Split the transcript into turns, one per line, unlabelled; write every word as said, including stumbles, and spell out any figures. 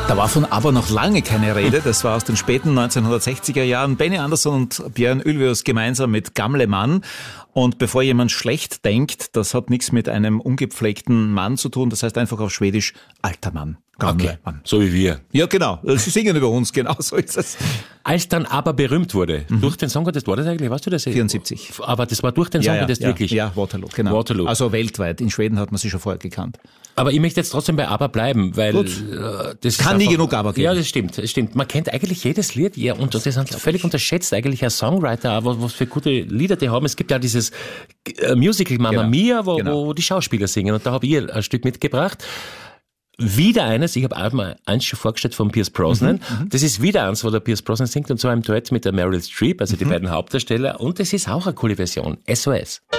Da war von ABBA noch lange keine Rede. Das war aus den späten neunzehnhundertsechziger Jahren. Benny Andersson und Björn Ulvaeus gemeinsam mit Gamle Mann. Und bevor jemand schlecht denkt, das hat nichts mit einem ungepflegten Mann zu tun. Das heißt einfach auf Schwedisch alter Mann.
Okay. Mann. So wie wir.
Ja, genau. Sie singen über uns. Genau so ist es.
Als dann ABBA berühmt wurde, mhm. durch den Song Contest, war das eigentlich, weißt du das?
vierundsiebzig.
Aber das war durch den Song Contest
ja, ja,
wirklich?
Ja, Waterloo, genau.
Waterloo.
Also weltweit. In Schweden hat man sie schon vorher gekannt.
Aber ich möchte jetzt trotzdem bei ABBA bleiben, weil
Gut.
Äh, das
kann
nie
einfach, genug ABBA geben.
Ja, das stimmt, das stimmt. Man kennt eigentlich jedes Lied, ja, und das, das ist völlig unterschätzt eigentlich ein Songwriter, aber was für gute Lieder die haben. Es gibt ja dieses äh, Musical Mamma
genau.
Mia, wo,
genau.
wo die Schauspieler singen, und da habe ich ein Stück mitgebracht. Wieder eines, ich habe auch mal eins schon vorgestellt von Pierce Brosnan. Mhm, das ist wieder eins, wo der Pierce Brosnan singt, und zwar im Duett mit der Meryl Streep, also die mhm. beiden Hauptdarsteller. Und das ist auch eine coole Version. S O S.